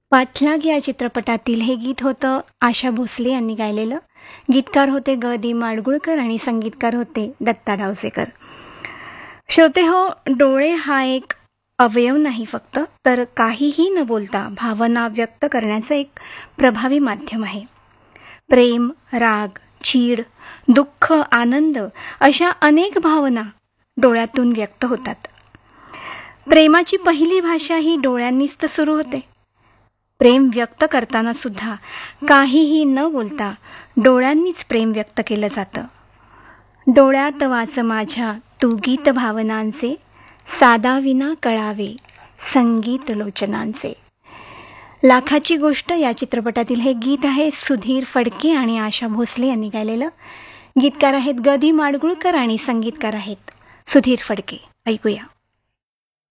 पाठलाग या चित्रपटातील हे गीत होतं आशा भोसले यांनी गायलेलं. गीतकार होते ग दी माडगुळकर आणि संगीतकार होते दत्ता डावसेकर. श्रोते हो, डोळे हा एक अवयव नाही फक्त, तर काहीही न बोलता भावना व्यक्त करण्याचं एक प्रभावी माध्यम आहे. प्रेम, राग, चीड, दुःख, आनंद अशा अनेक भावना डोळ्यातून व्यक्त होतात. प्रेमाची पहिली भाषा ही डोळ्यांनीच तर सुरू होते. प्रेम व्यक्त करताना सुद्धा काहीही न बोलता डोळ्यांनीच प्रेम व्यक्त केलं जातं. डोळ्यात वाच माझ्या तू गीत भावनांचे, साधा विना कळावे संगीत लोचनांचे. लाखाची गोष्ट या चित्रपटातील हे गीत आहे सुधीर फडके आणि आशा भोसले यांनी गायलेलं. गीतकार आहेत ग दी माडगुळकर आणि संगीतकार आहेत सुधीर फडके. ऐकूया.